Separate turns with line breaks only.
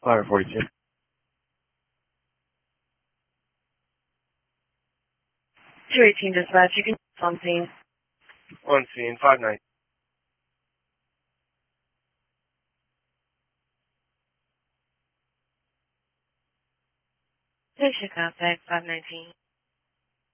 Fire 42.
218 dispatch, you can on scene.
On scene, 5-9.
Station contact 519.